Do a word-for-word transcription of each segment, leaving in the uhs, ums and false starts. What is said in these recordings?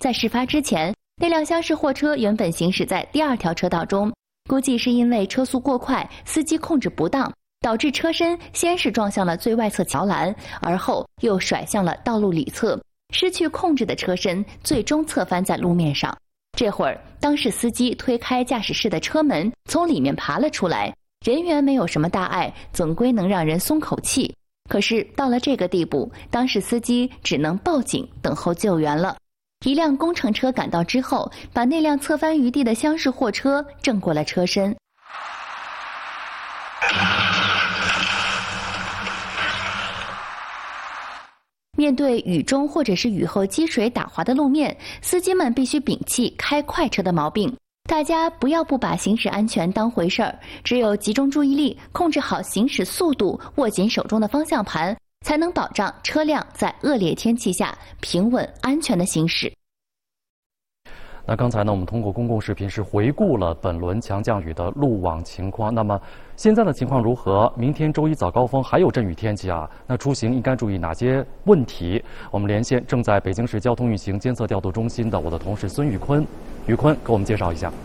在事发之前，那辆厢式货车原本行驶在第二条车道中，估计是因为车速过快，司机控制不当，导致车身先是撞向了最外侧桥栏，而后又甩向了道路里侧，失去控制的车身最终侧翻在路面上。这会儿，当事司机推开驾驶室的车门，从里面爬了出来，人员没有什么大碍，总归能让人松口气。可是到了这个地步，当事司机只能报警等候救援了。一辆工程车赶到之后，把那辆侧翻于地的厢式货车正过了车身。面对雨中或者是雨后积水打滑的路面，司机们必须摒弃开快车的毛病。大家不要不把行驶安全当回事儿，只有集中注意力，控制好行驶速度，握紧手中的方向盘，才能保障车辆在恶劣天气下平稳安全的行驶。 那刚才呢，我们通过公共视频是回顾了本轮强降雨的路网情况。那么现在的情况如何？明天周一早高峰还有阵雨天气啊，那出行应该注意哪些问题？我们连线正在北京市交通运行监测调度中心的我的同事孙玉坤，玉坤给我们介绍一下。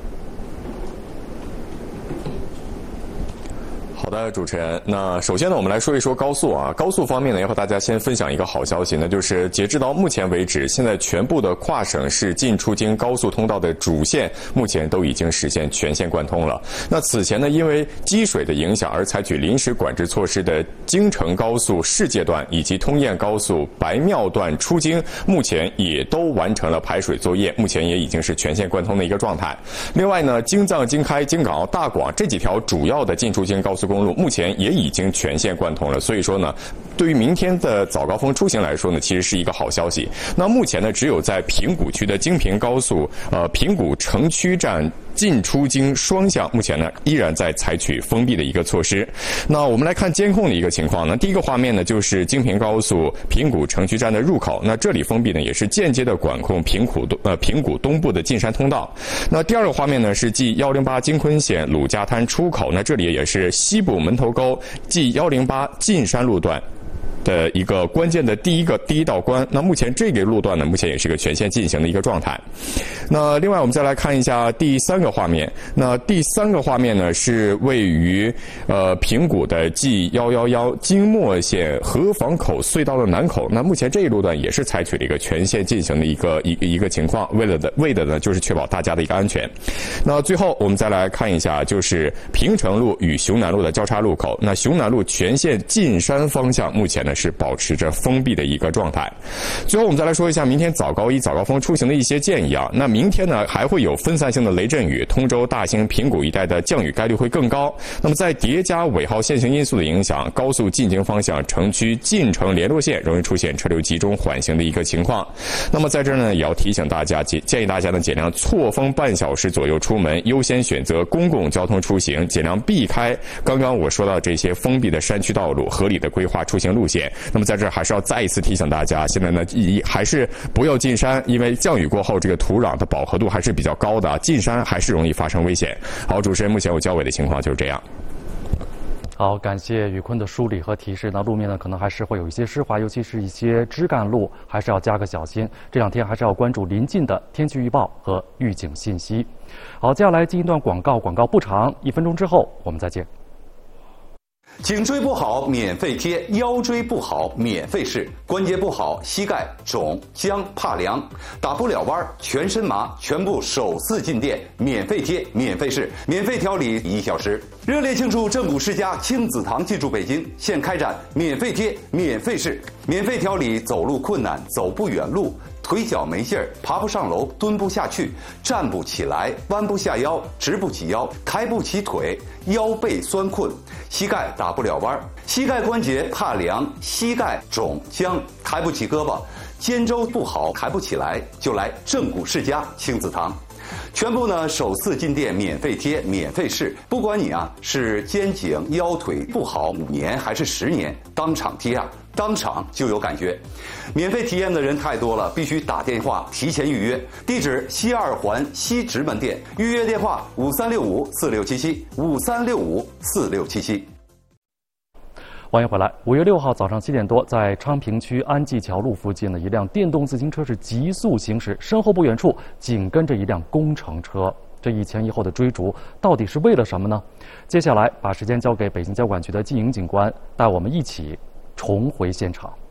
好的，主持人。那首先呢，我们来说一说高速啊。高速方面呢，要和大家先分享一个好消息，那就是截止到目前为止，现在全部的跨省市进出京高速通道的主线目前都已经实现全线贯通了。那此前呢，因为积水的影响而采取临时管制措施的京承高速市界段以及通燕高速白庙段出京，目前也都完成了排水作业，目前也已经是全线贯通的一个状态。另外呢，京藏、京开、京港澳、大广这几条主要的进出京高速公路目前也已经全线贯通了，所以说呢，对于明天的早高峰出行来说呢，其实是一个好消息。那目前呢，只有在平谷区的京平高速呃平谷城区站进出京双向，目前呢依然在采取封闭的一个措施。那我们来看监控的一个情况呢，第一个画面呢就是京平高速平谷城区站的入口，那这里封闭呢也是间接的管控平谷呃平谷东部的进山通道。那第二个画面呢是 G 一零八京昆线鲁家滩出口，那这里也是西部门头沟 G 一零八进山路段的一个关键的第一个第一道关。那目前这个路段呢，目前也是一个全线进行的一个状态。那另外我们再来看一下第三个画面，那第三个画面呢是位于呃平谷的 G 一一一京墨线河坊口隧道的南口，那目前这一路段也是采取了一个全线进行的一个一一个情况，为了的为的呢就是确保大家的一个安全。那最后我们再来看一下，就是平城路与雄南路的交叉路口，那雄南路全线进山方向目前呢是保持着封闭的一个状态。最后我们再来说一下明天早高一早高峰出行的一些建议啊。那明天呢还会有分散性的雷阵雨，通州、大兴、平谷一带的降雨概率会更高。那么在叠加尾号线性因素的影响，高速进京方向城区进城联络线容易出现车流集中缓行的一个情况。那么在这儿呢也要提醒大家，建议大家呢尽量错峰半小时左右出门，优先选择公共交通出行，尽量避开刚刚我说到这些封闭的山区道路，合理的规划出行路线。那么在这儿还是要再一次提醒大家，现在呢还是不要进山，因为降雨过后这个土壤的饱和度还是比较高的，进山还是容易发生危险。好，主持人，目前我交委的情况就是这样。 好，感谢宇坤的梳理和提示。那路面呢可能还是会有一些湿滑，尤其是一些枝干路，还是要加个小心。这两天还是要关注临近的天气预报和预警信息。好，接下来进一段广告，广告不长，一分钟之后我们再见。 颈椎不好免费贴，腰椎不好免费试，关节不好膝盖肿僵怕凉打不了弯全身麻，全部首次进店免费贴免费试，免费调理一小时。热烈庆祝正骨世家亲子堂进驻北京，现开展免费贴免费试，免费调理走路困难走不远路，腿脚没劲儿，爬不上楼，蹲不下去，站不起来，弯不下腰，直不起腰，抬不起腿，腰背酸困，膝盖打不了弯，膝盖关节怕凉，膝盖肿僵，抬不起胳膊，肩周不好，抬不起来，就来正骨世家亲子堂。全部呢首次进店免费贴免费试，不管你啊是肩颈腰腿不好五年还是十年，当场贴啊当场就有感觉。免费体验的人太多了，必须打电话提前预约。地址西二环西直门店，预约电话五三六五四六七七五三六五四六七七。 欢迎回来。五月六号早上七点多，在昌平区安济桥路附近的一辆电动自行车是急速行驶，身后不远处紧跟着一辆工程车。这一前一后的追逐，到底是为了什么呢？接下来把时间交给北京交管局的季颖警官，带我们一起重回现场。